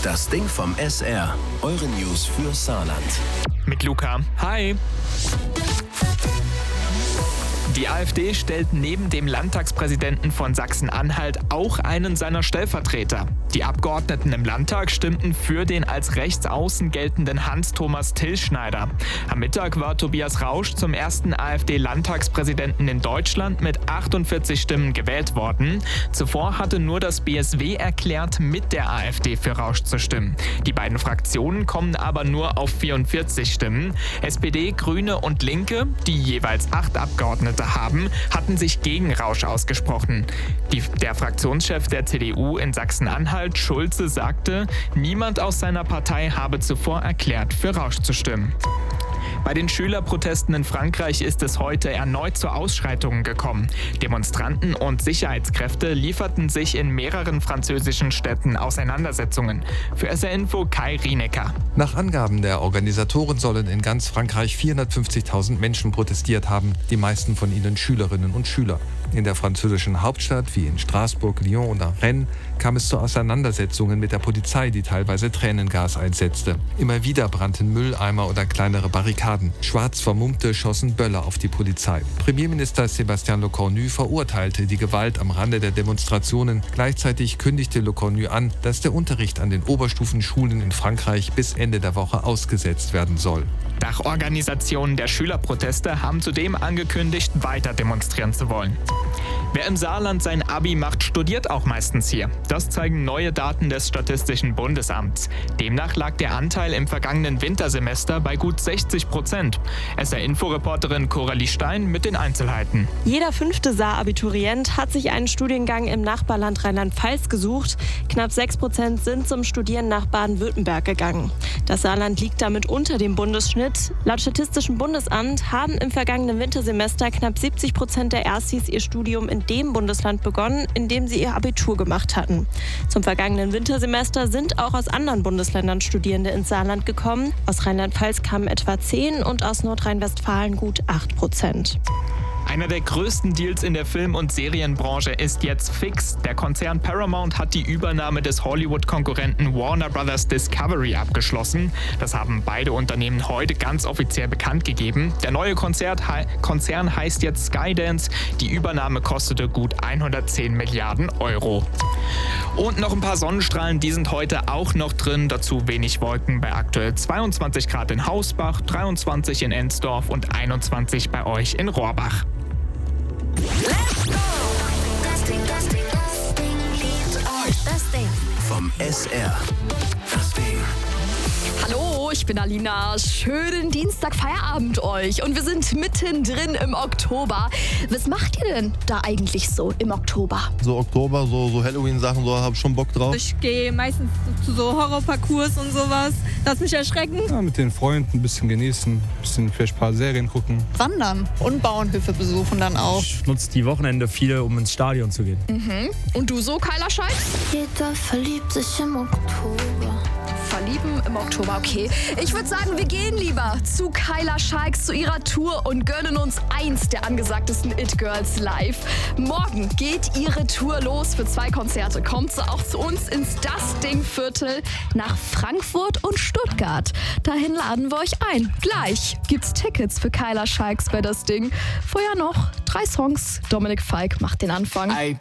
Das Ding vom SR. Eure News für Saarland. Mit Luca. Hi. Die AfD stellt neben dem Landtagspräsidenten von Sachsen-Anhalt auch einen seiner Stellvertreter. Die Abgeordneten im Landtag stimmten für den als rechtsaußen geltenden Hans-Thomas Tillschneider. Am Mittag war Tobias Rausch zum ersten AfD-Landtagspräsidenten in Deutschland mit 48 Stimmen gewählt worden. Zuvor hatte nur das BSW erklärt, mit der AfD für Rausch zu stimmen. Die beiden Fraktionen kommen aber nur auf 44 Stimmen. SPD, Grüne und Linke, die jeweils 8 Abgeordnete haben, hatten sich gegen Rausch ausgesprochen. Der Fraktionschef der CDU in Sachsen-Anhalt, Schulze, sagte, niemand aus seiner Partei habe zuvor erklärt, für Rausch zu stimmen. Bei den Schülerprotesten in Frankreich ist es heute erneut zu Ausschreitungen gekommen. Demonstranten und Sicherheitskräfte lieferten sich in mehreren französischen Städten Auseinandersetzungen. Für SR Info Kai Rienecker. Nach Angaben der Organisatoren sollen in ganz Frankreich 450.000 Menschen protestiert haben, die meisten von ihnen Schülerinnen und Schüler. In der französischen Hauptstadt wie in Straßburg, Lyon oder Rennes kam es zu Auseinandersetzungen mit der Polizei, die teilweise Tränengas einsetzte. Immer wieder brannten Mülleimer oder kleinere Barrikaden. Schwarz Vermummte schossen Böller auf die Polizei. Premierminister Sébastien Lecornu verurteilte die Gewalt am Rande der Demonstrationen. Gleichzeitig kündigte Lecornu an, dass der Unterricht an den Oberstufenschulen in Frankreich bis Ende der Woche ausgesetzt werden soll. Dachorganisationen der Schülerproteste haben zudem angekündigt, weiter demonstrieren zu wollen. Wer im Saarland sein Abi macht, studiert auch meistens hier. Das zeigen neue Daten des Statistischen Bundesamts. Demnach lag der Anteil im vergangenen Wintersemester bei gut 60%. SR-Info-Reporterin Coralie Stein mit den Einzelheiten. Jeder 5. Saar-Abiturient hat sich einen Studiengang im Nachbarland Rheinland-Pfalz gesucht. Knapp 6% sind zum Studieren nach Baden-Württemberg gegangen. Das Saarland liegt damit unter dem Bundesschnitt. Laut Statistischem Bundesamt haben im vergangenen Wintersemester knapp 70% der Erstis ihr Studium in dem Bundesland begonnen, in dem sie ihr Abitur gemacht hatten. Zum vergangenen Wintersemester sind auch aus anderen Bundesländern Studierende ins Saarland gekommen. Aus Rheinland-Pfalz kamen etwa 10 und aus Nordrhein-Westfalen gut 8%. Einer der größten Deals in der Film- und Serienbranche ist jetzt fix. Der Konzern Paramount hat die Übernahme des Hollywood-Konkurrenten Warner Bros. Discovery abgeschlossen. Das haben beide Unternehmen heute ganz offiziell bekannt gegeben. Der neue Konzern heißt jetzt Skydance. Die Übernahme kostete gut 110 Milliarden Euro. Und noch ein paar Sonnenstrahlen, die sind heute auch noch drin. Dazu wenig Wolken bei aktuell 22 Grad in Hausbach, 23 in Ensdorf und 21 bei euch in Rohrbach. Let's go! Das Ding liebt euch. Das Ding vom SR. Das Ding. Hallo, ich bin Alina. Schönen Dienstag-Feierabend euch. Und wir sind mittendrin im Oktober. Was macht ihr denn da eigentlich so im Oktober? So Oktober, so Halloween-Sachen, so habe ich schon Bock drauf. Ich gehe meistens zu so Horrorparcours und sowas. Lass mich erschrecken. Ja, mit den Freunden ein bisschen genießen, vielleicht ein paar Serien gucken. Wandern und Bauernhöfe besuchen dann auch. Ich nutze die Wochenende viel, um ins Stadion zu gehen. Mhm. Und du so, Kyla Scheik? Jeder verliebt sich im Oktober. Verlieben im Oktober, okay. Ich würde sagen, wir gehen lieber zu Kyla Scheik, zu ihrer Tour und gönnen uns eins der angesagtesten It-Girls live. Morgen geht ihre Tour los für 2 Konzerte. Kommt sie auch zu uns ins Das Ding-Viertel nach Frankfurt und Stuttgart. Dahin laden wir euch ein. Gleich gibt's Tickets für Kyla Scheiks bei Das Ding. Vorher noch 3 Songs. Dominik Falk macht den Anfang.